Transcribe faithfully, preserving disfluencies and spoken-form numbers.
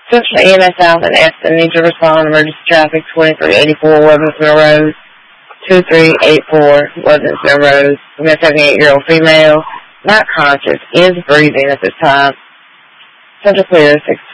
Central E M S South and Eston need to respond. Emergency traffic twenty-three eighty-four Worthington Road, two three eight four Worthington Road. We have a seventy-eight-year-old female, not conscious, is breathing at this time. Central clear, six